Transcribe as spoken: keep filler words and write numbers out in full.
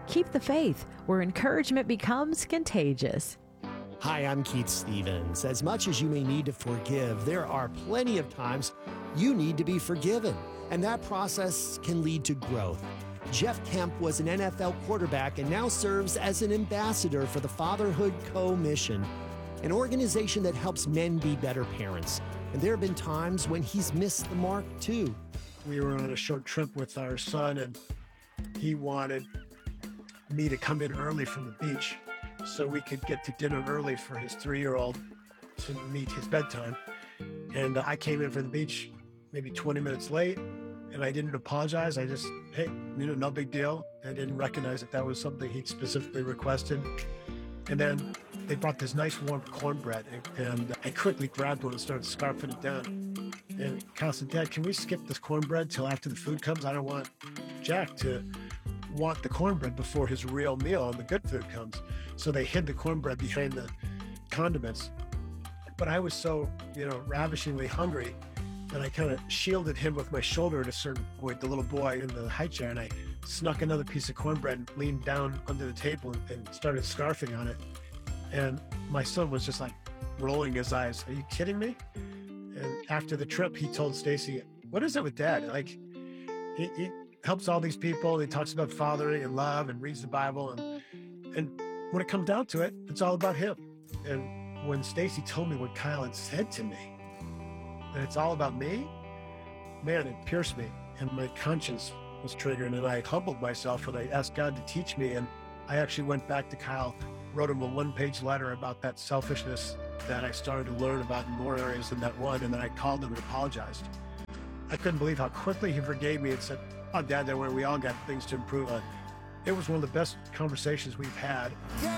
Keep the faith, where encouragement becomes contagious. Hi, I'm Keith Stevens. As much as you may need to forgive, there are plenty of times you need to be forgiven, and that process can lead to growth. Jeff Kemp was an N F L quarterback and now serves as an ambassador for the Fatherhood Co-Mission, an organization that helps men be better parents. And there have been times when he's missed the mark, too. We were on a short trip with our son, and he wanted me to come in early from the beach so we could get to dinner early for his three-year-old to meet his bedtime. And I came in for the beach maybe twenty minutes late, and I didn't apologize. I just, hey, you know, no big deal. I didn't recognize that that was something he'd specifically requested. And then they brought this nice warm cornbread, and I quickly grabbed one and started scarfing it down. And Kyle said, Dad, can we skip this cornbread till after the food comes? I don't want Jack to want the cornbread before his real meal and the good food comes. So they hid the cornbread behind the condiments. But I was so, you know, ravishingly hungry that I kind of shielded him with my shoulder at a certain point, the little boy in the high chair, and I snuck another piece of cornbread and leaned down under the table and, and started scarfing on it. And my son was just like rolling his eyes. Are you kidding me? And after the trip, he told Stacy, what is it with Dad? Like, he, he helps all these people. He talks about fathering and love and reads the Bible. And, and when it comes down to it, it's all about him. And when Stacy told me what Kyle had said to me, that it's all about me, man, it pierced me. And my conscience was triggered. And I humbled myself and I asked God to teach me. And I actually went back to Kyle, wrote him a one-page letter about that selfishness that I started to learn about in more areas than that one. And then I called him and apologized. I couldn't believe how quickly he forgave me and said, oh, Dad, don't worry, we all got things to improve on. It was one of the best conversations we've had.